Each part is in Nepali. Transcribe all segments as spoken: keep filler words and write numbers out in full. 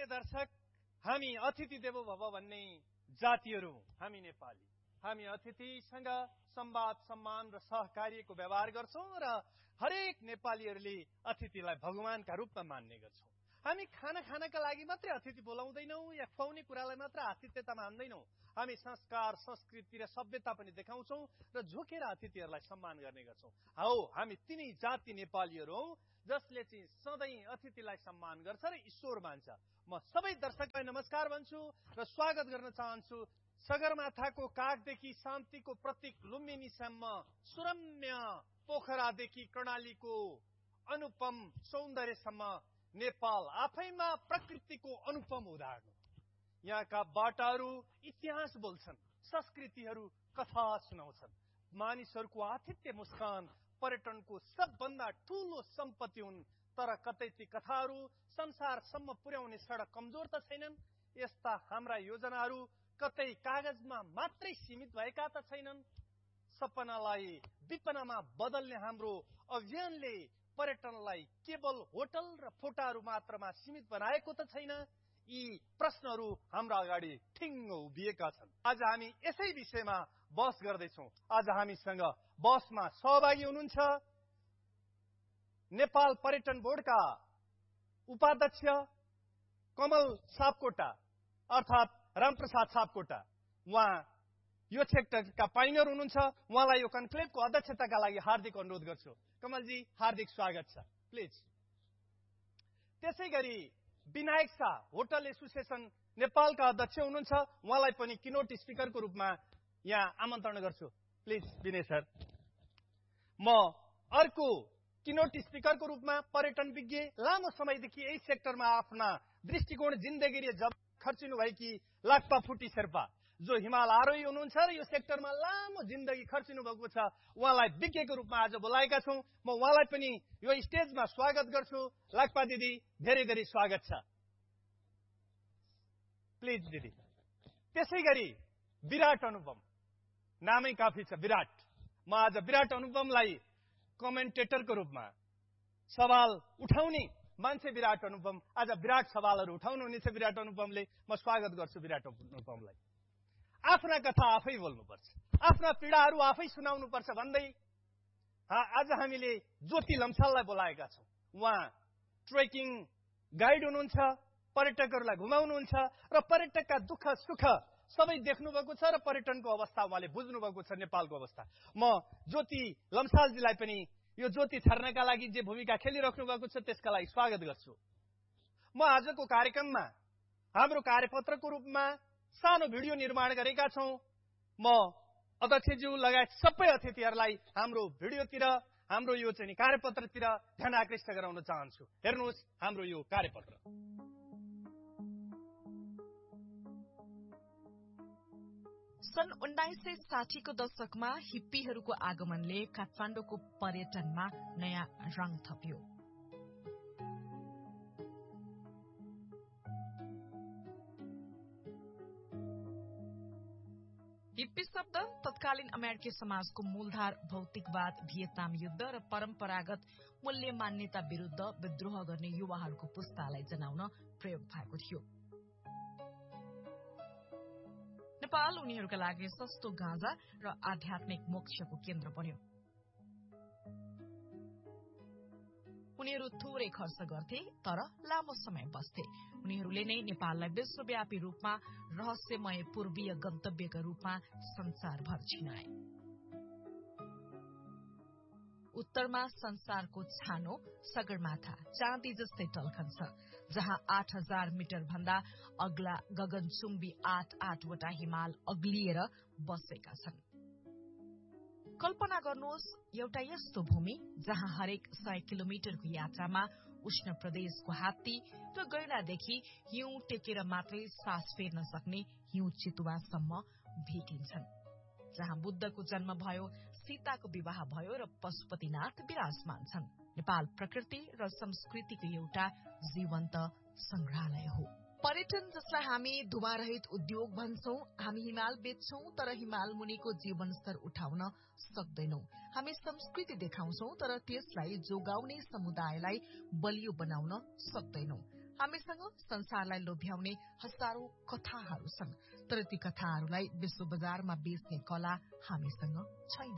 आदरणीय दर्शक, हामी अतिथि देवो भव भन्ने जातिहरू, हामी नेपाली, हामी अतिथिसँग संवाद, सम्मान र सहकार्यको व्यवहार गर्छौं र हरेक नेपालीहरूले अतिथिलाई भगवानका रूपमा मान्ने गर्छौं। हामी खाना खानका लागि मात्रै अतिथि बोलाउँदैनौं या खुवाउने कुरालाई मात्र आतिथ्यता मान्दैनौं। हामी संस्कार, संस्कृति र सभ्यता पनि देखाउँछौं र झुकेर अतिथिहरूलाई सम्मान गर्ने गर्छौं। हौ, हामी तिनै जाति नेपालीहरू हौं जसले चाहिँ सधैँ अतिथिलाई सम्मान गर्छ र ईश्वर मान्छ। म सबै दर्शकलाई नमस्कार भन्छु र स्वागत गर्न चाहन्छु सगरमाथाको कागदेखि शान्तिको प्रतीक लुम्बिनीसम्म, सुरम्य पोखरादेखि कर्णालीको अनुपम सौन्दर्यसम्म नेपाल आफैमा प्रकृतिको अनुपम उदाहरण हो। यहाँका बाटाहरू इतिहास बोल्छन्, संस्कृतिहरू कथा सुनाउँछन्। मानिसहरूको आतिथ्य मुस्कान पर्यटनको सबभन्दा ठूलो सम्पत्ति हुन्, तर कतै ती कथाहरू संसारसम्म पुर्याउने सडक कमजोर त छैनन्। यस्ता हाम्रा योजनाहरू कतै कागजमा मात्रै सीमित भएका त छैनन्। सपनालाई विपनामा बदल्ने हाम्रो अभियानले पर्यटनलाई केवल होटल र फोटाहरू मात्रमा सीमित बनाएको त छैन। यी प्रश्नहरू हाम्रा अगाडि ठिङ्ग उभिएका छन्। आज हामी यसै विषयमा बहस गर्दैछौँ। आज हामीसँग बहसमा सहभागी हुनुहुन्छ नेपाल पर्यटन बोर्डका उपाध्यक्ष कमल सापकोटा अर्थात् रामप्रसाद सापकोटा। उहाँ यो सेक्टरका पाइनियर हुनुहुन्छ। उहाँलाई यो कन्क्लेभको अध्यक्षताका लागि हार्दिक अनुरोध गर्छु। कमलजी, हार्दिक स्वागत छ, प्लिज। त्यसै गरी विनायक शाह, होटल एसोसिएसन नेपालका अध्यक्ष हुनुहुन्छ। उहाँलाई पनि किनोट स्पिकरको रूपमा यहाँ आमन्त्रण गर्छु, प्लिज विनय सर। म अर्को किनोट स्पिकरको रूपमा पर्यटन विज्ञ, लामो समयदेखि यही सेक्टरमा आफ्ना दृष्टिकोण जिन्दगी र जब खर्चिनु भएकी लाक्पा फुटी शेर्पा, जो हिमाल आरोही हुनुहुन्छ र यो सेक्टरमा लामो जिन्दगी खर्चिनु भएको छ, उहाँलाई विज्ञको रूपमा आज बोलाएका छौं। म उहाँलाई पनि यो स्टेजमा स्वागत गर्छु। लाक्पा दिदी, धेरै धेरै स्वागत छ, प्लिज दिदी। त्यसै गरी विराट अनुपम, नामै काफी छ विराट। म आज विराट अनुपमलाई कमेन्टेटरको रूपमा, सवाल उठाउने मान्छे विराट अनुपम, आज विराट सवालहरू उठाउनुहुनेछ विराट अनुपमले। म स्वागत गर्छु विराट अनुपमलाई। आफ्ना कथा आफै बोल्नुपर्छ, आफ्ना पीडाहरू आफै सुनाउनुपर्छ भन्दै आज हामीले ज्योति लम्साललाई बोलाएका छौं। उहाँ ट्रेकिङ गाइड हुनुहुन्छ, पर्यटकहरूलाई घुमाउनुहुन्छ र पर्यटकका दुःख सुख सबै देख्नु भएको छ र पर्यटनको अवस्था उहाँले बुझ्नु भएको छ, नेपालको अवस्था। म ज्योति लम्सालजीलाई पनि यो ज्योति छर्नका लागि जे भूमिका खेलिराख्नु भएको छ त्यसका लागि स्वागत गर्छु। म आजको कार्यक्रममा हाम्रो कार्यपत्रको रूपमा सानो भिडियो निर्माण गरेका छौं। म अध्यक्षज्यू लगायत सबै अतिथिहरूलाई हाम्रो भिडियोतिर, हाम्रो यो चाहिँ कार्यपत्रतिर ध्यान आकृष्ट गराउन चाहन्छु। हेर्नुहोस् हाम्रो यो कार्यपत्र। सन् उन्नाइस सय साठीको दशकमा हिप्पीहरूको आगमनले काठमाडौँको पर्यटनमा नयाँ रङ थप्यो। हिप्पी शब्द तत्कालीन अमेरिकी समाजको मूलधार भौतिकवाद, भियतनाम युद्ध र परम्परागत मूल्य मान्यता विरूद्ध विद्रोह गर्ने युवाहरूको पुस्तालाई जनाउन प्रयोग भएको थियो। नेपाल उनीहरूका लागि सस्तो गाँजा र आध्यात्मिक मोक्षको केन्द्र बन्यो। उनीहरू थोरै खर्च गर्थे तर लामो समय बस्थे। उनीहरूले नै नेपाललाई विश्वव्यापी रूपमा रहस्यमय पूर्वीय गन्तव्यका रूपमा संसारभर छिनाए। उत्तरमा संसारको छानो सगरमाथा चाँदी जस्तै टल्कन्छ, जहाँ आठ हजार मिटर भन्दा अग्ला गगनचुम्बी आठ आठवटा हिमाल अग्लिएर बसेका छन्। कल्पना गर्नुहोस् एउटा यस्तो भूमि जहाँ हरेक सय किलोमिटरको यात्रामा उष्ण प्रदेशको हात्ती र गैंडादेखि हिउँ टेकेर मात्रै सास फेर्न सक्ने हिउँ चितुवासम्म भेटिन्छन्, जहाँ बुद्धको जन्म भयो, सीताको विवाह भयो र पशुपतिनाथ विराजमान छन्। नेपाल प्रकृति र संस्कृतिको एउटा जीवन्त संग्रहालय हो। पर्यटन जसलाई हामी धुवारहित उद्योग भन्छौं, हामी हिमाल बेच्छौं तर हिमाल मुनिको जीवन स्तर उठाउन सक्दैनौं। हामी संस्कृति देखाउँछौं तर त्यसलाई जोगाउने समुदायलाई बलियो बनाउन सक्दैनौं। हामीसँग संसारलाई लोभ्याउने हजारौं कथाहरू छन्, तर ती कथाहरूलाई विश्व बजारमा बेच्ने कला हामीसँग छैन।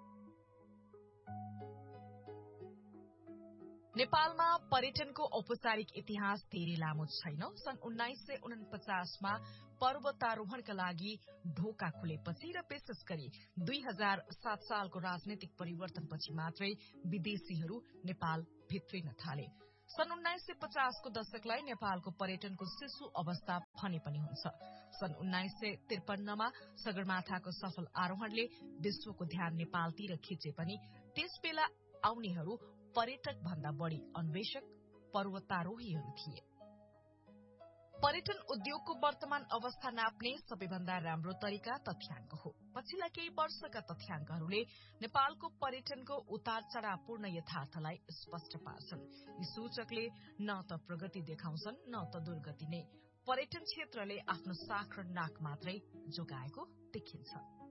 नेपालमा पर्यटनको औपचारिक इतिहास धेरै लामो छैन। सन् उन्नाइस सय उनपचासमा पर्वतारोहणका लागि ढोका खुलेपछि र विशेष गरी दुई हजार सात सालको राजनैतिक परिवर्तनपछि मात्रै विदेशीहरू नेपाल भित्रिन थाले। सन् उन्नाइस सय पचासको दशकलाई नेपालको पर्यटनको शिशु अवस्था भने पनि हुन्छ। सन् उन्नाइस सय त्रिपन्नमा सगरमाथाको सफल आरोहणले विश्वको ध्यान नेपालतिर खिचे पनि त्यस बेला आउनेहरू पर्यटक भन्दा बढ़ी अन्वेषक पर्वतारोहीहरू थिए। पर्यटन उद्योगको वर्तमान अवस्था नाप्ने सबैभन्दा राम्रो तरिका तथ्याङ्क हो। पछिल्ला केही वर्षका तथ्याङ्कहरूले नेपालको पर्यटनको उतार चढ़ावपूर्ण यथार्थलाई स्पष्ट पार्छन्। यी सूचकले न त प्रगति देखाउँछन् न त दुर्गति नै। पर्यटन क्षेत्रले आफ्नो साख र नाक मात्रै जोगाएको देखिन्छ।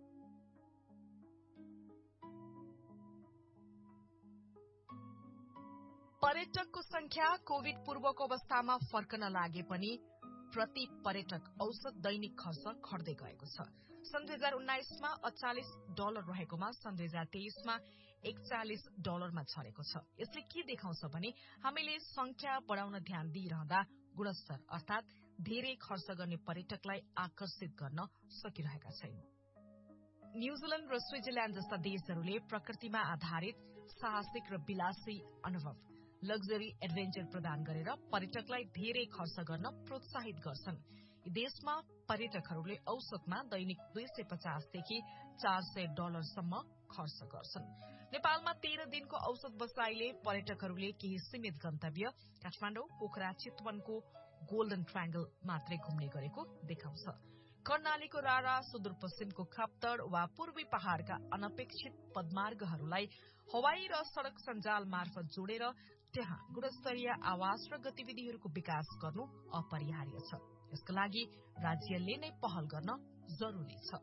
पर्यटकको संख्या कोविड पूर्वको अवस्थामा फर्कन लागे पनि प्रति पर्यटक औसत दैनिक खर्च घट्दै गएको छ। सन् दुई हजार उन्नाइसमा अड़चालिस डलर रहेकोमा सन् दुई हजार तेइसमा एकचालिस डलरमा झरेको छ। यसले के देखाउँछ भने हामीले संख्या बढ़ाउन ध्यान दिइरहँदा गुणस्तर अर्थात धेरै खर्च गर्ने पर्यटकलाई आकर्षित गर्न सकिरहेका छैनौं। न्यूजील्याण्ड र स्विजरल्याण्ड जस्ता देशहरूले प्रकृतिमा आधारित साहसिक र विलासी अनुभव लग्जरी एडभेन्चर प्रदान गरेर पर्यटकलाई धेरै खर्च गर्न प्रोत्साहित गर्छन्। यी देशमा पर्यटकहरूले औसतमा दैनिक दुई सय पचासदेखि चार सय डलरसम्म खर्च गर्छन्। नेपालमा तेह्र दिनको औसत बसाईले पर्यटकहरूले केही सीमित गन्तव्य काठमाडौँ, पोखरा, चितवनको गोल्डन ट्रायंगल मात्रै घुम्ने गरेको देखाउँछ। कर्णालीको रारा, सुदूरपश्चिमको खप्तड वा पूर्वी पहाड़का अनपेक्षित पदमार्गहरूलाई हवाई र सड़क सञ्जाल मार्फत जोडेर त्यहाँ गुणस्तरीय आवास र गतिविधिहरूको विकास गर्नु अपरिहार्य छ। यसका लागि राज्यले नै पहल गर्न जरूरी छ।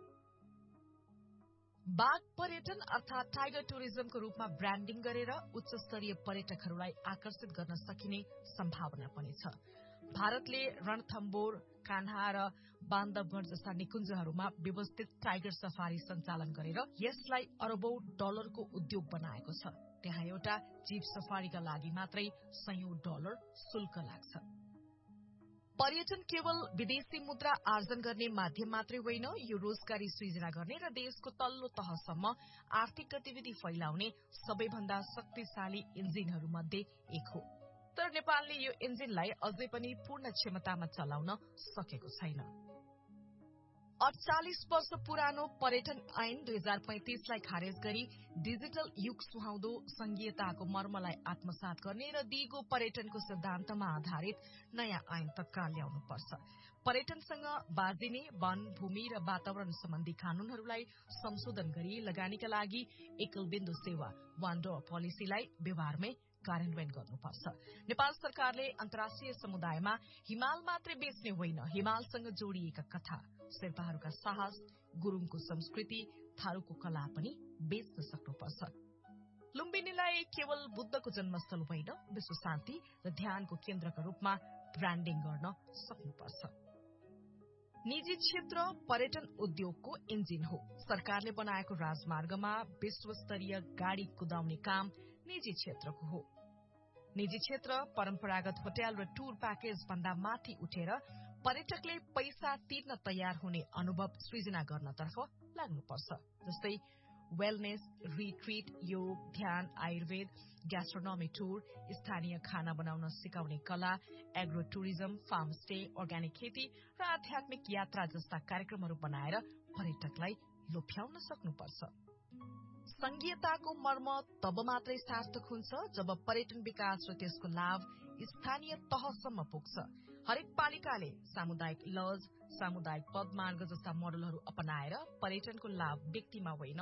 बाघ पर्यटन अर्थात टाइगर टुरिज्मको रूपमा ब्रान्डिङ गरेर उच्च स्तरीय पर्यटकहरूलाई आकर्षित गर्न सकिने सम्भावना पनि छ। भारतले रणथम्बोर, कान्हा र बान्दवगढ़ जस्ता निकुञ्जहरूमा व्यवस्थित टाइगर सफारी सञ्चालन गरेर यसलाई अरबौं डलरको उद्योग बनाएको छ। त्यहाँ एउटा जीप सफारीका लागि मात्रै सयौं डलर शुल्क लाग्छ। पर्यटन केवल विदेशी मुद्रा आर्जन गर्ने माध्यम मात्रै होइन, यो रोजगारी सृजना गर्ने र देशको तल्लो तहसम्म आर्थिक गतिविधि फैलाउने सबैभन्दा शक्तिशाली इन्जिनहरूमध्ये एक हो। तर नेपालले यो इन्जिनलाई अझै पनि पूर्ण क्षमतामा चलाउन सकेको छैन। अड़चालिस वर्ष पुरानो पर्यटन ऐन दुई हजार पैंतिसलाई खारेज गरी डिजिटल युग सुहाउँदो संघीयताको मर्मलाई आत्मसात गर्ने र दिगो पर्यटनको सिद्धान्तमा आधारित नयाँ ऐन तत्काल ल्याउनुपर्छ। पर्यटनसँग बाँधिने वन, भूमि र वातावरण सम्बन्धी कानूनहरूलाई संशोधन गरी लगानीका लागि एकल बिन्दु सेवा वान डोर पोलिसीलाई व्यवहारमै कार्यान्वयन गर्नुपर्छ। नेपाल सरकारले अन्तर्राष्ट्रिय समुदायमा हिमाल मात्रै बेच्ने होइन, हिमालसँग जोडिएका कथा, शेर्पाहरूका साहस, गुरूङको संस्कृति, थारूको कला पनि बेच्न सक्नुपर्छ। लुम्बिनीलाई केवल बुद्धको जन्मस्थल होइन, विश्व शान्ति र ध्यानको केन्द्रका रूपमा ब्रान्डिङ गर्न सक्नुपर्छ। निजी क्षेत्र पर्यटन उद्योगको इन्जिन हो। सरकारले बनाएको राजमार्गमा विश्वस्तरीय गाड़ी कुदाउने काम निजी क्षेत्रको हो। निजी क्षेत्र परम्परागत होटल र टूर प्याकेज भन्दा माथि उठेर पर्यटकले पैसा तिर्न तयार हुने अनुभव सृजना गर्नतर्फ लाग्नुपर्छ। जस्तै वेलनेस, रिट्रिट, योग, ध्यान, आयुर्वेद, ग्यास्ट्रोनोमी टूर, स्थानीय खाना बनाउन सिकाउने कला, agro tourism, farm stay, organic खेती र आध्यात्मिक यात्रा जस्ता कार्यक्रमहरू बनाएर पर्यटकलाई लोभ्याउन सक्नुपर्छ। संघीयताको मर्म तब मात्रै सार्थक हुन्छ जब पर्यटन विकास र त्यसको लाभ स्थानीय तहसम्म पुग्छ। हरेक पालिकाले सामुदायिक लज, सामुदायिक पदमार्ग जस्ता मोडलहरू अपनाएर पर्यटनको लाभ व्यक्तिमा होइन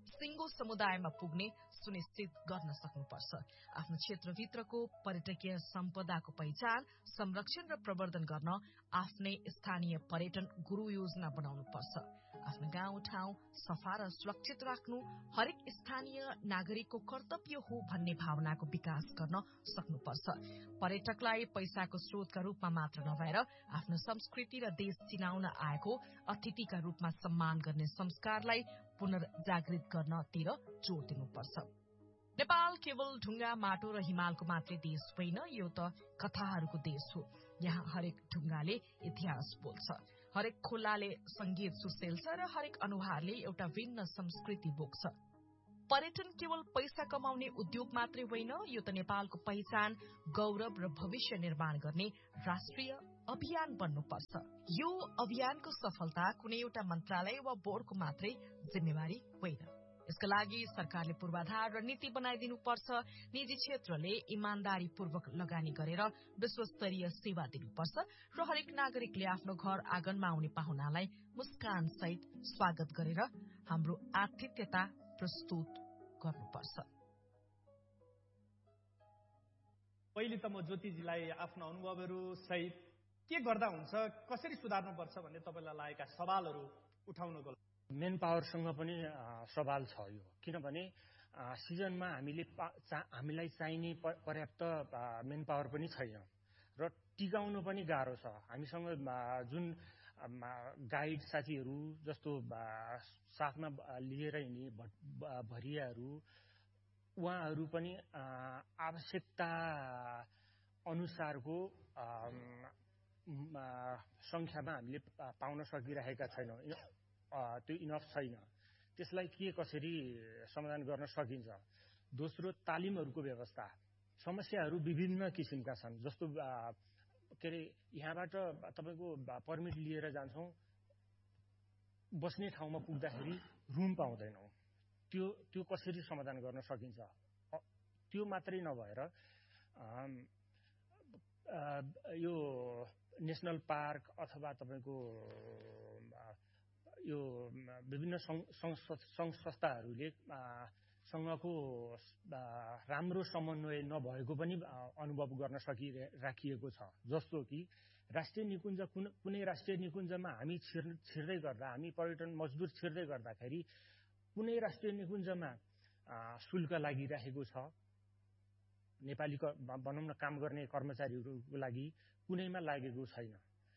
सिङ्गो समुदायमा पुग्ने सुनिश्चित गर्न सक्नुपर्छ। आफ्नो क्षेत्रभित्रको पर्यटकीय सम्पदाको पहिचान, संरक्षण र प्रवर्धन गर्न आफ्नै स्थानीय पर्यटन गुरु योजना बनाउनुपर्छ। आफ्नो गाउँ ठाउँ सफा र सुरक्षित राख्नु हरेक स्थानीय नागरिकको कर्तव्य हो भन्ने भावनाको विकास गर्न सक्नुपर्छ। पर्यटकलाई पैसाको स्रोतका रूपमा मात्र नभएर आफ्नो संस्कृति र देश चिनाउन आएको अतिथिका रूपमा सम्मान गर्ने संस्कारलाई पुनर्जागृत गर्नतिर जोड़ दिनुपर्छ। नेपाल केवल ढुङ्गा, माटो र हिमालको मात्रै देश होइन, यो त कथाहरूको देश हो। यहाँ हरेक ढुङ्गाले इतिहास बोल्छ, हरेक खोलाले संगीत सुसेल्छ र हरेक अनुहारले एउटा भिन्न संस्कृति बोक्छ। पर्यटन केवल पैसा कमाउने उद्योग मात्रै होइन, यो त नेपालको पहिचान, गौरव र भविष्य निर्माण गर्ने राष्ट्रिय अभियान बन्नुपर्छ। यो अभियानको सफलता कुनै एउटा मन्त्रालय वा बोर्डको मात्रै जिम्मेवारी होइन। यसका लागि सरकारले पूर्वाधार र नीति बनाइदिनुपर्छ। निजी क्षेत्रले इमान्दारीपूर्वक लगानी गरेर विश्वस्तरीय सेवा दिनुपर्छ र हरेक नागरिकले आफ्नो घर आँगनमा आउने पाहुनालाई मुस्कान सहित स्वागत गरेर हाम्रो आतिथ्यता प्रस्तुत गर्नुपर्छ। पहिले त म ज्योतिजीलाई आफ्नो अनुभवहरू सहित के गर्दा हुन्छ, कसरी सुधार्नुपर्छ भन्ने तपाईँलाई लागेका सवालहरू उठाउनको लागि। मेन पावरसँग पनि सवाल छ यो, किनभने सिजनमा हामीले हामीलाई चाहिने पर्याप्त मेन पावर पनि छैन र टिकाउनु पनि गाह्रो छ। हामीसँग जुन गाइड साथीहरू जस्तो साथमा लिएर हिँड्ने भरियाहरू, उहाँहरू पनि आवश्यकता अनुसारको संख्यामा हामीले पाउन सकिरहेका छैनौँ, त्यो इनफ छैन। त्यसलाई के कसरी समाधान गर्न सकिन्छ? दोस्रो, तालिमहरूको व्यवस्था। समस्याहरू विभिन्न किसिमका छन्, जस्तो के अरे यहाँबाट तपाईँको पर्मिट लिएर जान्छौँ, बस्ने ठाउँमा पुग्दाखेरि रुम पाउँदैनौँ। त्यो त्यो कसरी समाधान गर्न सकिन्छ? त्यो मात्रै नभएर यो नेसनल पार्क अथवा तपाईँको यो विभिन्न सङ्घ संस्थाहरूले सँगको राम्रो समन्वय नभएको पनि अनुभव गर्न सकिराखिएको छ। जस्तो कि राष्ट्रिय निकुञ्ज कुनै राष्ट्रिय निकुञ्जमा हामी छिर् छिर्दै गर्दा हामी पर्यटन मजदुर छिर्दै गर्दाखेरि कुनै राष्ट्रिय निकुञ्जमा शुल्क लागिरहेको छ, नेपाली भनौँ न काम गर्ने कर्मचारीहरूको लागि कुनैमा लागेको छैन।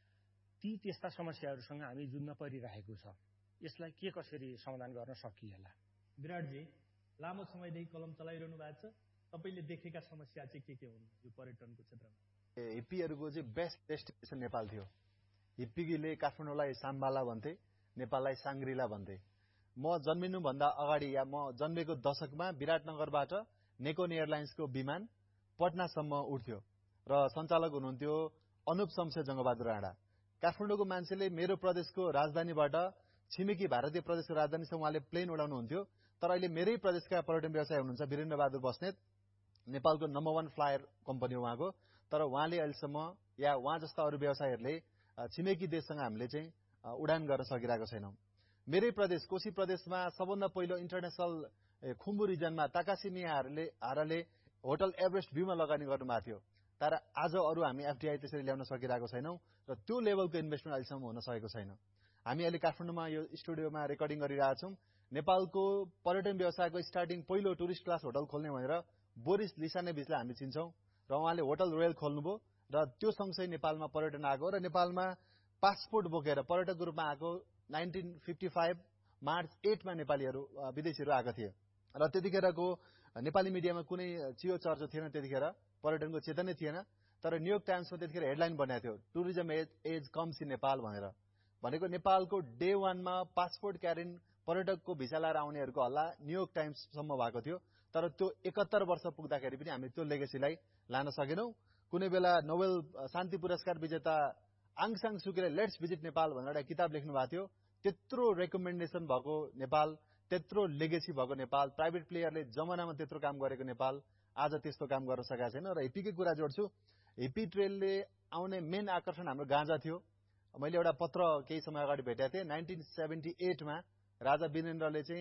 ती त्यस्ता समस्याहरूसँग हामी जुझ्न परिरहेको छ। यसलाई के कसरी समाधान गर्न सकिएला? विराटजी, लामो समयदेखि कलम चलाइरहनु भएको छ, तपाईँले देखेका समस्या चाहिँ के के हुन् यो पर्यटनको क्षेत्रमा? हिप्पीहरूको चाहिँ बेस्ट डेस्टिनेसन नेपाल थियो। हिप्पीले काठमाडौँलाई साम्बाला भन्थे, नेपाललाई साङ्ग्रिला भन्थे। म जन्मिनुभन्दा अगाडि या म जन्मेको दशकमा विराटनगरबाट नेकोन एयरलाइन्सको विमान पटनासम्म उड्थ्यो र सञ्चालक हुनुहुन्थ्यो अनुप शमशेर जङ्गबहादुर राणा। काठमाडौँको मान्छेले मेरो प्रदेशको राजधानीबाट छिमेकी भारतीय प्रदेशको राजधानीसम्म उहाँले प्लेन उडाउनुहुन्थ्यो। तर अहिले मेरै प्रदेशका पर्यटन व्यवसायी हुनुहुन्छ वीरेन्द्र बहादुर बस्नेत, नेपालको नम्बर वान फ्लायर कम्पनी उहाँको। तर उहाँले अहिलेसम्म या उहाँ जस्ता अरू व्यवसायीहरूले छिमेकी देशसँग हामीले चाहिँ उडान गर्न सकिरहेको छैनौँ। मेरै प्रदेश कोशी प्रदेशमा सबभन्दा पहिलो इन्टरनेसनल खुम्बु रिजनमा ताकासी मियाहरूले हाराले होटल एभरेस्ट भ्यूमा लगानी गर्नुभएको थियो। तर आज अरू हामी एफडिआई त्यसरी ल्याउन सकिरहेको छैनौँ र त्यो लेभलको इन्भेस्टमेन्ट अहिलेसम्म हुन सकेको छैन। हामी अहिले काठमाडौँमा यो स्टुडियोमा रेकर्डिङ गरिरहेछौँ। नेपालको पर्यटन व्यवसायको स्टार्टिङ पहिलो टुरिस्ट क्लास होटल खोल्ने भनेर बोरिस लिसानेभिचलाई हामी चिन्छौँ र उहाँले होटल रोयल खोल्नुभयो र त्यो सँगसँगै नेपालमा पर्यटन आएको र नेपालमा पासपोर्ट बोकेर पर्यटकको रूपमा आएको नाइन्टिन फिफ्टी फाइभ मार्च एटमा नेपालीहरू विदेशीहरू आएका थिए र त्यतिखेरको नेपाली मिडियामा कुनै चियो चर्चा थिएन, त्यतिखेर पर्यटनको चेतनै थिएन। तर न्युयोर्क टाइम्समा त्यतिखेर हेडलाइन बनाएको थियो, tourism as as comes in Nepal भनेर। भनेको नेपालको डे वानमा पासपोर्ट क्यारिन पर्यटकको भिसा लिएर आउनेहरूको हल्ला न्युयोर्क टाइम्ससम्म भएको थियो। तर त्यो एकहत्तर वर्ष पुग्दाखेरि पनि हामी त्यो लेगेसीलाई लान सकेनौँ। कुनै बेला नोबेल शान्ति पुरस्कार विजेता आङ सान सुकीले लेट्स भिजिट नेपाल भनेर एउटा किताब लेख्नु भएको थियो। त्यत्रो रेकमेन्डेसन भएको नेपाल, त्यत्रो लेगेसी भएको नेपाल, प्राइभेट प्लेयरले जमानामा त्यत्रो काम गरेको नेपाल आज त्यस्तो काम गर्न सकेको छैन। र हिप्पीकै कुरा जोड्छु, हिप्पी ट्रेलले आउने मेन आकर्षण हाम्रो गाँजा थियो। मैले एउटा पत्र केही समय अगाडि भेटेको थिएँ। नाइन्टिन सेभेन्टी एटमा राजा वीरेन्द्रले चाहिँ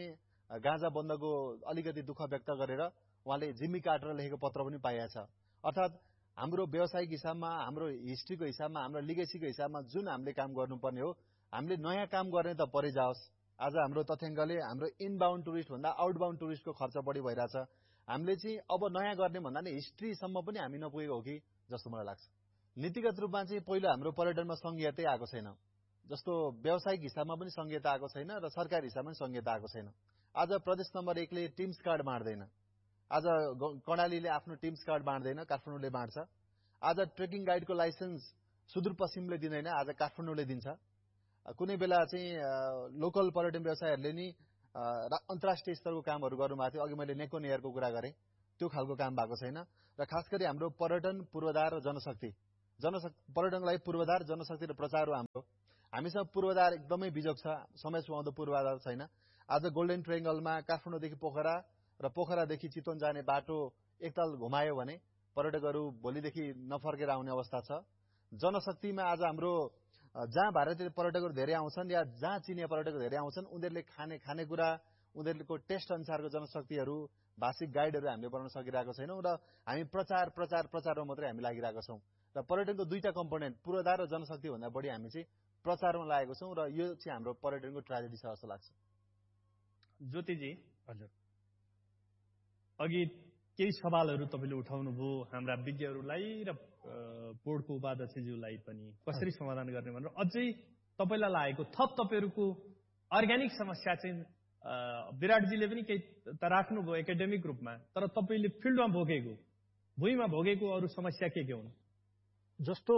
गाँजा बन्दको अलिकति दुःख व्यक्त गरेर उहाँले जिम्मी कार्टर लेखेको पत्र पनि पाइएको छ। अर्थात् हाम्रो व्यावसायिक हिसाबमा, हाम्रो हिस्ट्रीको हिसाबमा, हाम्रो लिगेसीको हिसाबमा जुन हामीले काम गर्नुपर्ने हो, हामीले नयाँ काम गर्ने त परै जाओस्। आज हाम्रो तथ्याङ्कले हाम्रो इनबाउन्ड टुरिस्ट भन्दा आउटबाउन्ड टुरिस्टको खर्च बढी भइरहेछ। हामीले चाहिँ अब नयाँ गर्ने भन्दा नि हिस्ट्रीसम्म पनि हामी नपुगेको हो कि जस्तो मलाई लाग्छ। नीतिगत रूपमा चाहिँ पहिलो हाम्रो पर्यटनमा संघीयतै आएको छैन, जस्तो व्यावसायिक हिसाबमा पनि संघीयता आएको छैन र सरकारी हिसाबमा पनि संघीयता आएको छैन। आज प्रदेश नम्बर एकले टिम्स कार्ड बाँड्दैन, आज कर्णालीले आफ्नो टिम्स कार्ड बाँड्दैन, काठमाडौँले बाँड्छ। आज ट्रेकिङ गाइडको लाइसेन्स सुदूरपश्चिमले दिँदैन, आज काठमाडौँले दिन्छ। कुनै बेला चाहिँ लोकल पर्यटन व्यवसायहरूले नि अन्तर्राष्ट्रिय स्तरको कामहरू गर्नुभएको थियो। अघि मैले नेकोन एयरको कुरा गरेँ, त्यो खालको काम भएको छैन। र खास गरी हाम्रो पर्यटन पूर्वाधार र जनशक्ति जनशक्ति पर्यटनलाई पूर्वाधार, जनशक्ति र प्रचार हो हाम्रो। हामीसँग पूर्वाधार एकदमै बिजोग छ, समय सुहाउँदो पूर्वाधार छैन। आज गोल्डन ट्रायंगलमा काठमाडौँदेखि पोखरा र पोखरादेखि चितवन जाने बाटो एकताल घुमायो भने पर्यटकहरू भोलिदेखि नफर्केर आउने अवस्था छ। जनशक्तिमा आज हाम्रो जहाँ भारतीय पर्यटकहरू धेरै आउँछन् या जहाँ चिनिया पर्यटकहरू धेरै आउँछन्, उनीहरूले खाने खानेकुरा, उनीहरूको टेस्ट अनुसारको जनशक्तिहरू, भाषिक गाइडहरू हामीले बनाउन सकिरहेको छैनौँ र हामी प्रचार प्रचार प्रचारमा मात्रै हामी लागिरहेका छौँ। र पर्यटनको दुईटा कम्पोनेन्ट पूर्वाधार र जनशक्ति भन्दा बढी हामी चाहिँ प्रचारमा लागेको छौँ र यो चाहिँ हाम्रो पर्यटनको ट्रेजेडी छ जस्तो लाग्छ। ज्योतिजी, हजुर, अघि केही सवालहरू तपाईँले उठाउनु भयो हाम्रा विज्ञहरूलाई र बोर्डको उपाध्यक्षज्यूलाई पनि कसरी समाधान गर्ने भनेर। अझै तपाईँलाई लागेको थप तपाईँहरूको अर्ग्यानिक समस्या चाहिँ विराटजीले पनि केही त राख्नुभयो एकाडेमिक रूपमा, तर तपाईँले फिल्डमा भोगेको, भुइँमा भोगेको अरू समस्या के के हुन्? जस्तो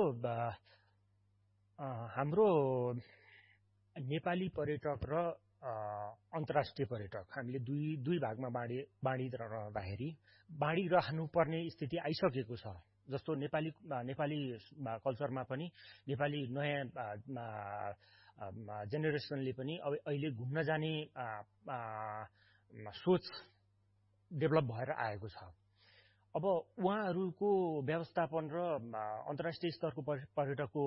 हाम्रो नेपाली पर्यटक र अन्तर्राष्ट्रिय पर्यटक हामीले दुई दुई भागमा बाँडि बाँडिरहँदाखेरि बाँडिरहनुपर्ने स्थिति आइसकेको छ। जस्तो नेपाली नेपाली कल्चरमा पनि नेपाली नयाँ जेनेरेसनले पनि अब अहिले घुम्न जाने सोच डेभलप भएर आएको छ। अब उहाँहरूको व्यवस्थापन र अन्तर्राष्ट्रिय स्तरको पर्यटकको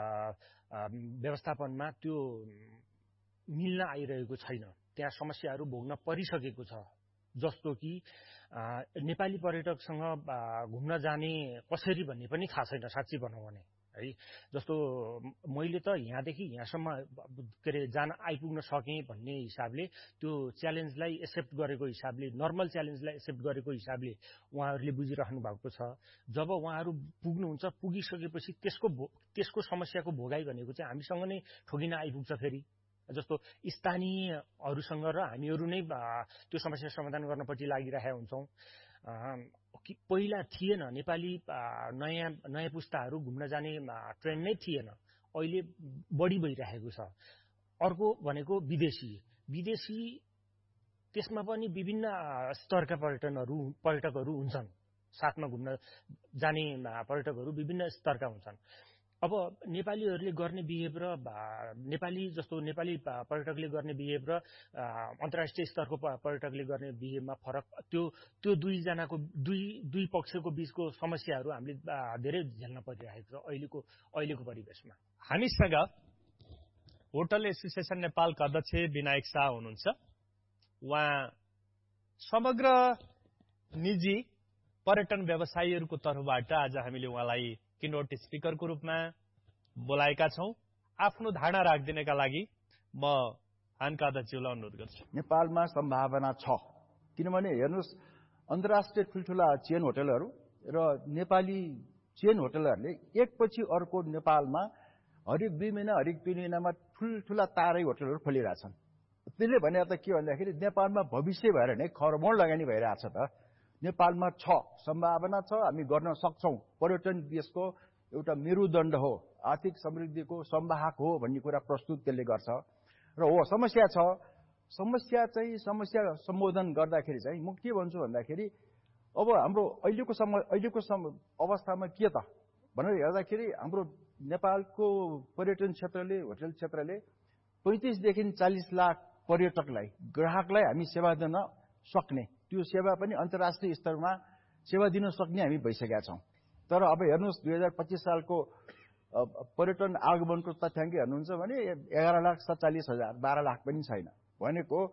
व्यवस्थापनमा त्यो मिल्न आइरहेको छैन। त्यहाँ समस्याहरू भोग्न परिसकेको छ। जस्तो कि नेपाली पर्यटकसँग घुम्न जाने कसरी भन्ने पनि थाहा छैन साँच्चै भनौँ भने है। जस्तो मैले त यहाँदेखि यहाँसम्म के अरे जान आइपुग्न सकेँ भन्ने हिसाबले, त्यो च्यालेन्जलाई एक्सेप्ट गरेको हिसाबले, नर्मल च्यालेन्जलाई एक्सेप्ट गरेको हिसाबले उहाँहरूले बुझिरहनु भएको छ। जब उहाँहरू पुग्नुहुन्छ, पुगिसकेपछि त्यसको त्यसको समस्याको भोगाइ भनेको चाहिँ हामीसँग नै ठोकिन आइपुग्छ। फेरि जस्तो स्थानीयहरूसँग र हामीहरू नै त्यो समस्या समाधान गर्नपट्टि लागिरहेका हुन्छौँ। पहिला थिएन, नेपाली नयाँ नयाँ पुस्ताहरू घुम्न जाने ट्रेन्ड नै थिएन, अहिले बढी भइरहेको छ। अर्को भनेको विदेशी विदेशी त्यसमा पनि विभिन्न स्तरका पर्यटनहरू पर्यटकहरू हुन्छन्। साथमा घुम्न जाने पर्यटकहरू विभिन्न स्तरका हुन्छन्। अब नेपालीहरूले गर्ने बिहेभ र नेपाली जस्तो नेपाली पर्यटकले गर्ने बिहेभ र अन्तर्राष्ट्रिय स्तरको पर्यटकले गर्ने बिहेभमा फरक, त्यो त्यो दुईजनाको दुई दुई पक्षको बीचको समस्याहरू हामीले धेरै झेल्न परिरहेको छ अहिलेको अहिलेको परिवेशमा। हामीसँग होटल एसोसिएसन नेपालका अध्यक्ष विनायक शाह हुनुहुन्छ। उहाँ समग्र निजी पर्यटन व्यवसायीहरूको तर्फबाट आज हामीले उहाँलाई किनोट स्पिकरको रूपमा बोलाएका छौं। आफ्नो धारणा राखिदिनका लागि म हानका अध्यक्षज्यूलाई अनुरोध गर्छु। नेपालमा सम्भावना छ, किनभने हेर्नुहोस् अन्तर्राष्ट्रिय ठुल्ठुला चेन होटलहरू र नेपाली चेन होटलहरूले एकपछि अर्को नेपालमा हरेक दुई महिना हरेक तीन महिनामा ठुल्ठुला तारै होटलहरू खोलिरहेछन्। त्यसले भने त के भन्दाखेरि नेपालमा भविष्य भएर नै खरबौँ लगानी भइरहेछ त। नेपालमा छ, सम्भावना छ, हामी गर्न सक्छौँ। पर्यटन देशको एउटा मेरुदण्ड हो, आर्थिक समृद्धिको संवाहक हो भन्ने कुरा प्रस्तुत त्यसले गर्छ। र हो समस्या छ, समस्या चाहिँ समस्या सम्बोधन गर्दाखेरि चाहिँ म के भन्छु भन्दाखेरि अब हाम्रो अहिलेको सम अहिलेको अवस्थामा के त भनेर हेर्दाखेरि हाम्रो नेपालको पर्यटन क्षेत्रले होटल क्षेत्रले पैँतिसदेखि चालिस लाख पर्यटकलाई ग्राहकलाई हामी सेवा दिन सक्ने, त्यो सेवा पनि अन्तर्राष्ट्रिय स्तरमा सेवा दिन सक्ने हामी भइसकेका छौँ। तर अब हेर्नुहोस् दुई हजार पच्चिस सालको पर्यटन आगमनको तथ्याङ्क हेर्नुहुन्छ भने एघार लाख सत्तालिस हजार बाह्र लाख पनि छैन। भनेको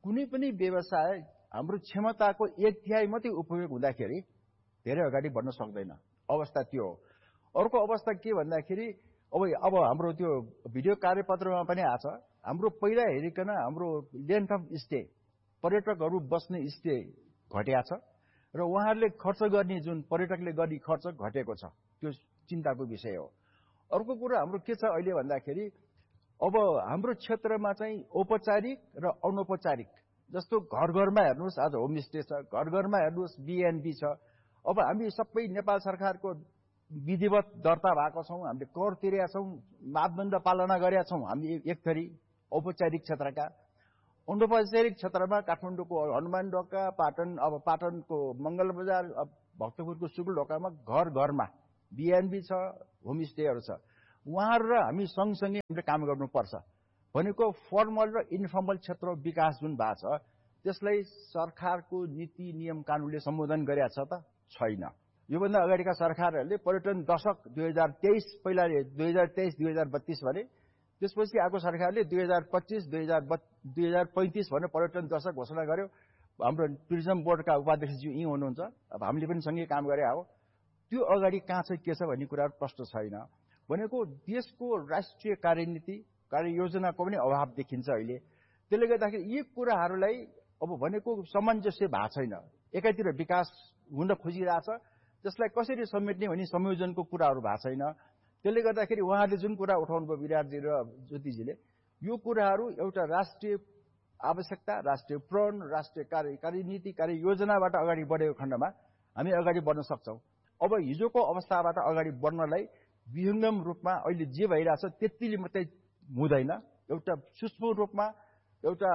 कुनै पनि व्यवसाय हाम्रो क्षमताको एक तिहाई मात्रै उपयोग हुँदाखेरि धेरै अगाडि बढ्न सक्दैन। अवस्था त्यो हो। अर्को अवस्था के भन्दाखेरि अब अब हाम्रो त्यो भिडियो कार्यपत्रमा पनि आछ, हाम्रो पहिला हेरिकन हाम्रो लेन्थ अफ स्टे, पर्यटकहरू बस्ने स्टे घटेको छ र उहाँहरूले खर्च गर्ने जुन पर्यटकले गर्ने खर्च घटेको छ, त्यो चिन्ताको विषय हो। अर्को कुरा हाम्रो के छ अहिले भन्दाखेरि अब हाम्रो क्षेत्रमा चाहिँ औपचारिक र अनौपचारिक, जस्तो घर घरमा हेर्नुहोस् आज होमस्टे छ, घर घरमा हेर्नुहोस् बिएनबी छ। अब हामी सबै नेपाल सरकारको विधिवत दर्ता भएको छौँ, हामीले कर तिरेका छौँ, मापदण्ड पालना गरेका छौँ हामी एक थरी औपचारिक क्षेत्रका। अनौपचारिक क्षेत्रमा काठमाडौँको हनुमान ढोका, पाटन अब पाटनको मङ्गल बजार, भक्तपुरको सुकुल ढोकामा घर घरमा बिएनबी छ, होमस्टेहरू छ। उहाँहरू र हामी सँगसँगै हामीले काम गर्नुपर्छ भनेको फर्मल र इन्फर्मल क्षेत्र विकास जुन भएको छ त्यसलाई सरकारको नीति नियम कानूनले सम्बोधन गरेका छ त छैन। योभन्दा अगाडिका सरकारहरूले पर्यटन दशक दुई हजार तेइस पहिला दुई हजार तेइस दुई हजार बत्तीस भने, त्यसपछि आएको सरकारले दुई हजार पच्चिस दुई हजार दुई हजार पैँतिस भनेर पर्यटन दशक घोषणा गर्यो। हाम्रो टुरिज्म बोर्डका उपाध्यक्षज्यू यहीँ हुनुहुन्छ, अब हामीले पनि सँगै काम गरे हो। त्यो अगाडि कहाँ छ के छ भन्ने कुराहरू प्रश्न छैन भनेको देशको राष्ट्रिय कार्यनीति कार्ययोजनाको पनि अभाव देखिन्छ अहिले। त्यसले गर्दाखेरि यी कुराहरूलाई अब भनेको सामञ्जस्य भएको छैन। एकातिर विकास हुन खोजिरहेछ, त्यसलाई कसरी समेट्ने भन्ने संयोजनको कुराहरू भएको छैन। त्यसले गर्दाखेरि उहाँले जुन कुरा उठाउनु भयो विराटजी र ज्योतिजीले, यो कुराहरू एउटा राष्ट्रिय आवश्यकता, राष्ट्रिय प्रण, राष्ट्रिय कार्य कार्यनीति कार्ययोजनाबाट अगाडि बढेको खण्डमा हामी अगाडि बढ्न सक्छौँ। अब हिजोको अवस्थाबाट अगाडि बढ्नलाई विहङ्गम रूपमा अहिले जे भइरहेछ त्यतिले मात्रै हुँदैन। एउटा सूक्ष्म रूपमा एउटा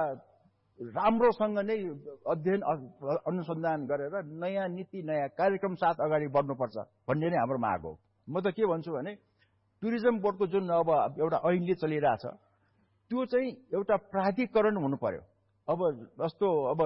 राम्रोसँग नै अध्ययन अनुसन्धान गरेर नयाँ नीति नयाँ कार्यक्रम साथ अगाडि बढ्नुपर्छ भन्ने नै हाम्रो माग हो। म त के भन्छु भने टुरिज्म बोर्डको जुन अब एउटा ऐनले चलिरहेछ त्यो चाहिँ एउटा प्राधिकरण हुनु पर्यो। अब जस्तो अब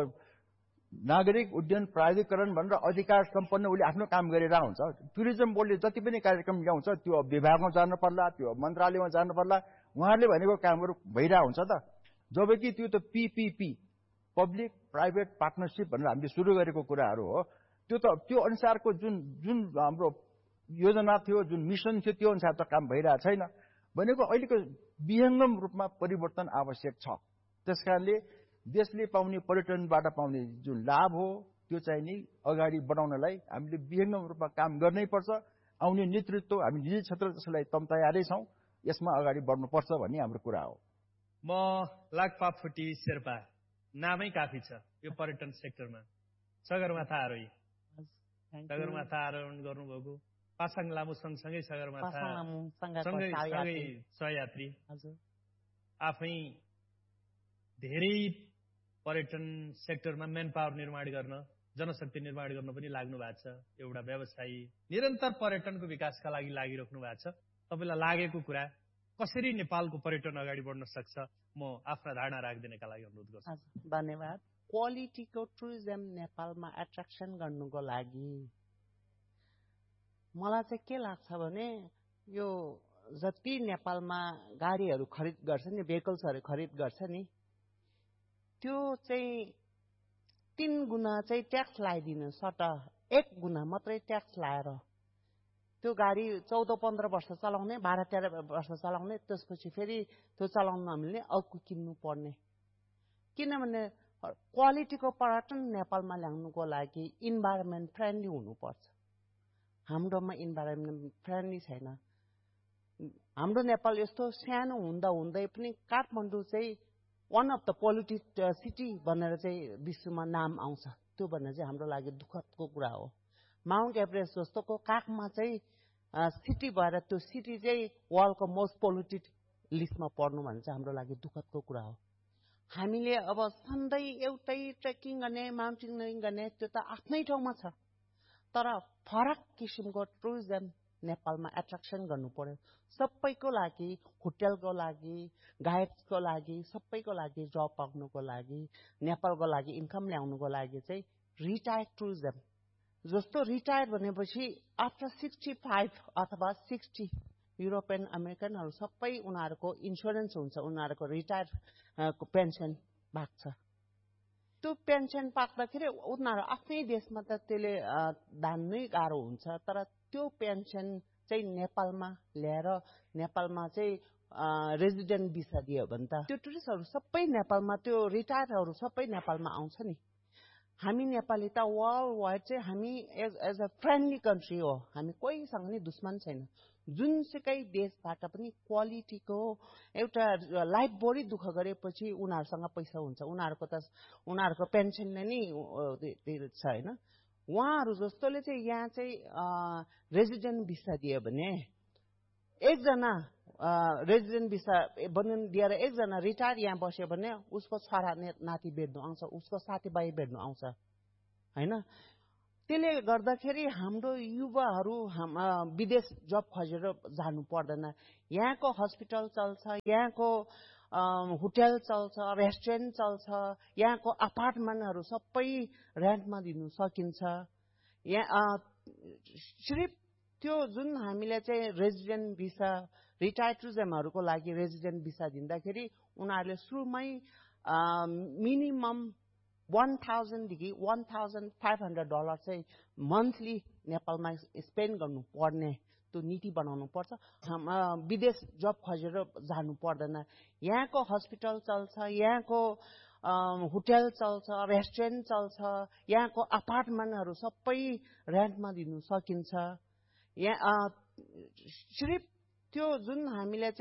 नागरिक उड्डयन प्राधिकरण भनेर अधिकार सम्पन्न उसले आफ्नो काम गरेर हुन्छ। टुरिज्म बोर्डले जति पनि कार्यक्रम ल्याउँछ त्यो विभागमा जानु पर्ला, त्यो मन्त्रालयमा जानु पर्ला, उहाँहरूले भनेको कामहरू भइरहेको हुन्छ त। जबकि त्यो त पीपीपी पब्लिक प्राइभेट पार्टनरसिप भनेर हामीले सुरु गरेको कुराहरू हो। त्यो त त्यो अनुसारको जुन जुन हाम्रो योजना थियो, जुन मिसन थियो, त्यो अनुसार त काम भइरहेको छैन भनेको अहिलेको विहङ्गम रूपमा परिवर्तन आवश्यक छ। त्यसकारणले देशले पाउने पर्यटनबाट पाउने जुन लाभ हो त्यो चाहिँ नि अगाडि बढाउनलाई हामीले विहङ्गम रूपमा काम गर्नै पर्छ। आउने नेतृत्व हामी निजी क्षेत्र त्यसलाई तम तयारै छौँ, यसमा अगाडि बढ्नुपर्छ भन्ने हाम्रो कुरा हो। म लाकपाफुटी शेर्पा, नामै काफी छ यो पर्यटन सेक्टरमा। सगरमाथा आरोही, सगरमाथा आरोहण गर्नुभएको, पासाङ लामो सँगसँगै सगरमाथा सँगै सहयात्री, आफै धेरै पर्यटन सेक्टरमा म्यान पावर निर्माण गर्न, जनशक्ति निर्माण गर्न पनि लाग्नु भएको छ। एउटा व्यवसायी निरन्तर पर्यटनको विकासका लागि लागिराख्नु भएको छ। तपाईँलाई लागेको कुरा कसरी नेपालको पर्यटन अगाडि बढ्न सक्छ, म आफ्ना धारणा राखिदिनका लागि अनुरोध गर्छु। धन्यवाद। क्वालिटीको टुरिज्म नेपालमा एट्र्याक्सन गर्नुको लागि मलाई चाहिँ के लाग्छ भने यो जति नेपालमा गाडीहरू खरिद गर्छ नि, भेहिकल्सहरू खरिद गर्छ नि, त्यो चाहिँ तीन गुणा चाहिँ ट्याक्स लगाइदिनु सट एक गुणा मात्रै ट्याक्स लगाएर त्यो गाडी चौध पन्ध्र वर्ष चलाउने, बाह्र तेह्र वर्ष चलाउने, त्यसपछि फेरि त्यो चलाउन नमिल्ने, अर्को किन्नु पर्ने। किनभने क्वालिटीको पर्यटन नेपालमा ल्याउनुको लागि इन्भाइरोमेन्ट फ्रेन्डली हुनुपर्छ। हाम्रोमा इन्भाइरोमेन्ट फ्रेन्डली छैन। हाम्रो नेपाल यस्तो सानो हुँदा हुँदै पनि काठमाडौँ चाहिँ one of the polluted city भनेर चाहिँ विश्वमा नाम आउँछ। त्यो भनेर चाहिँ हाम्रो लागि दुःखदको कुरा हो। माउन्ट एभरेस्ट जस्तोको काखमा चाहिँ सिटी भएर त्यो सिटी चाहिँ वर्ल्डको मोस्ट पोल्युटेड लिस्टमा पर्नु भने चाहिँ हाम्रो लागि दुःखदको कुरा हो। हामीले अब सधैँ एउटै ट्रेकिङ गर्ने, माउन्टेनियरिङ गर्ने, त्यो त आफ्नै ठाउँमा छ, तर फरक किसिमको टुरिज्म नेपालमा एट्र्याक्सन गर्नु पर्यो। सबैको लागि, होटलको लागि, गाइड्सको लागि, सबैको लागि, जब पाउनुको लागि, नेपालको लागि इन्कम ल्याउनुको लागि चाहिँ रिटायर्ड टुरिज्म जस्तो। रिटायर भनेपछि आफ्टर सिक्सटी फाइभ अथवा सिक्सटी युरोपियन अमेरिकनहरू सबै उनीहरूको इन्सुरेन्स हुन्छ, उनीहरूको रिटायर पेन्सन भएको छ। त्यो पेन्सन पाक्दाखेरि उनीहरू आफ्नै देशमा त त्यसले धान्नै गाह्रो हुन्छ। तर त्यो पेन्सन चाहिँ नेपालमा ल्याएर नेपालमा चाहिँ रेजिडेन्ट भिसा दियो भने त त्यो टुरिस्टहरू सबै नेपालमा, त्यो रिटायर्डहरू सबै नेपालमा आउँछ नि। हामी नेपाली त वर्ल्ड वाइड चाहिँ हामी as as a friendly country हो। हामी कोहीसँग नि दुश्मन छैन। जुनसुकै देशबाट पनि क्वालिटीको एउटा लाइफ बढी दुःख गरेपछि उनीहरूसँग पैसा हुन्छ। उनीहरूको त उनीहरूको पेन्सनले नि छ होइन। उहाँहरू जस्तोले चाहिँ यहाँ चाहिँ रेजिडेन्ट भिसा दियो भने एकजना रेजिडेन्ट भिसा बनिन दिएर एकजना रिटायर यहाँ बस्यो भने उसको छोरा नाति भेट्नु आउँछ, उसको साथीभाइ भेट्नु आउँछ होइन। त्यसले गर्दाखेरि हाम्रो युवाहरू विदेश जब खोजेर जानु पर्दैन। यहाँको हस्पिटल चल्छ, यहाँको होटल चल्छ, रेस्टुरेन्ट चल्छ, यहाँको अपार्टमेन्टहरू सबै रेन्टमा दिनु सकिन्छ। यहाँ सिर्फ त्यो जुन हामीले चाहिँ रेजिडेन्ट भिसा रिटायर्ड टुरिज्महरूको लागि रेजिडेन्ट भिसा दिँदाखेरि उनीहरूले सुरुमै minimum one थाउजन्डदेखि one thousand five hundred dollar चाहिँ मन्थली नेपालमा स्पेन्ड गर्नु पर्ने त्यो नीति बनाउनु पर्छ। विदेश जब खोजेर जानु पर्दैन। यहाँको हस्पिटल चल्छ, यहाँको होटल चल्छ, रेस्टुरेन्ट चल्छ, यहाँको अपार्टमेन्टहरू सबै रेन्टमा दिनु सकिन्छ। यहाँ सिर्फ त्यो जुन हामीले चाहिँ